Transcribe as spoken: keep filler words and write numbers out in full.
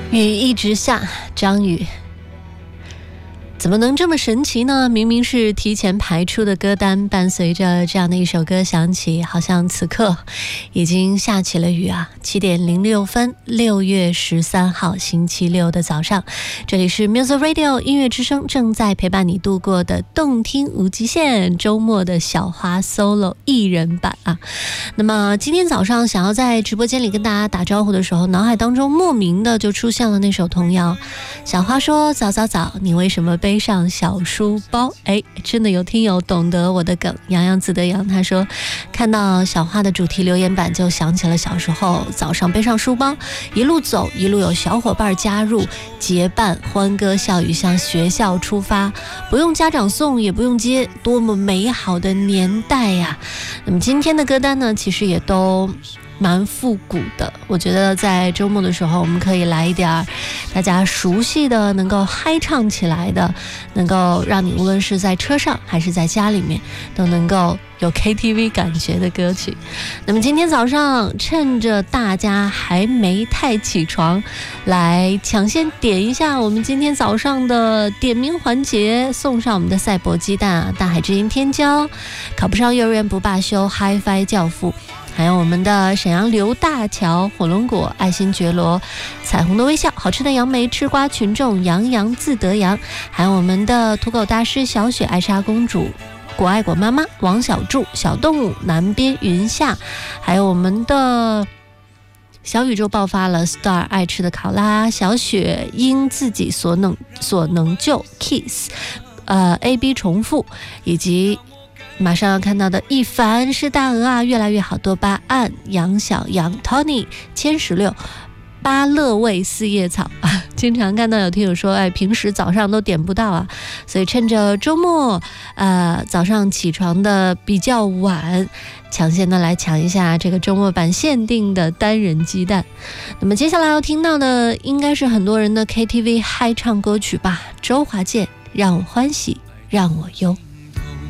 雨一直下，张宇。怎么能这么神奇呢？明明是提前排出的歌单，伴随着这样的一首歌响起，好像此刻已经下起了雨啊！七点零六分，六月十三号星期六的早上，这里是 Music Radio 音乐之声，正在陪伴你度过的动听无极限周末的小花 solo 艺人版啊！那么今天早上想要在直播间里跟大家打招呼的时候，脑海当中莫名的就出现了那首童谣。小花说：“早早早，你为什么背上小书包？”哎，真的有听友懂得我的梗。洋洋自得洋他说，看到小花的主题留言板就想起了小时候早上背上书包，一路走一路有小伙伴加入，结伴欢歌笑语向学校出发，不用家长送也不用接，多么美好的年代呀！那么今天的歌单呢，其实也都蛮复古的，我觉得在周末的时候我们可以来一点大家熟悉的，能够嗨唱起来的，能够让你无论是在车上还是在家里面都能够有 K T V 感觉的歌曲。那么今天早上趁着大家还没太起床，来抢先点一下我们今天早上的点名环节，送上我们的赛博鸡蛋啊，大海之音天骄，考不上幼儿园不罢休 Hi-Fi 教父，还有我们的沈阳刘大桥火龙果爱新觉罗彩虹的微笑好吃的杨梅吃瓜群众洋洋自得洋，还有我们的土狗大师小雪爱莎公主果爱果妈妈王小柱小动物南边云下，还有我们的小宇宙爆发了 Star 爱吃的考拉小雪因自己所能所能救 Kiss 呃 A B 重复，以及马上要看到的一凡是大鹅啊，越来越好多巴胺杨小杨 Tony 千十六巴乐味四叶草啊，经常看到有听友说，哎，平时早上都点不到啊，所以趁着周末，呃，早上起床的比较晚，抢先的来抢一下这个周末版限定的单人鸡蛋。那么接下来要听到的，应该是很多人的 K T V 嗨唱歌曲吧，周华健，让我欢喜，让我忧。